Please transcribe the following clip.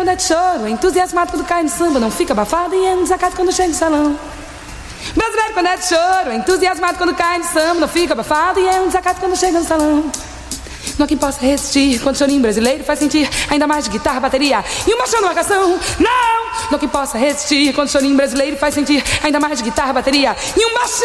quando é de choro, é entusiasmado quando cai no samba, não fica abafado e é um desacato quando chega no salão. Brasileiro quando é de choro, é entusiasmado quando cai no samba, não fica abafado e é um desacato quando chega no salão. Não há quem possa resistir quando o chorinho brasileiro faz sentir ainda mais de guitarra, bateria e um baixão na marcação. Não há quem possa resistir quando o chorinho brasileiro faz sentir ainda mais de guitarra, bateria e um baixão